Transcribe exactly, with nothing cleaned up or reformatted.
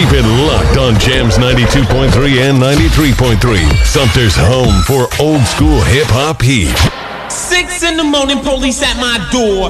Keep it locked on Jams ninety-two point three and ninety-three point three. Sumter's home for old school hip hop heat. Six in the morning, police at my door.